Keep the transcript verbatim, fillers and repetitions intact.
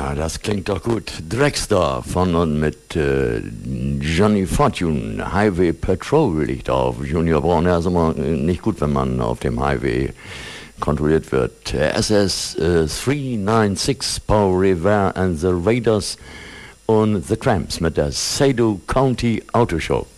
Ja, das klingt doch gut. Drexler von und mit äh, Johnny Fortune. Highway Patrol liegt auf. Junior Braun, ja, ist immer nicht gut, wenn man auf dem Highway kontrolliert wird. S S äh, drei neun sechs, Paul Revere and the Raiders und The Cramps mit der Sado County Auto Show.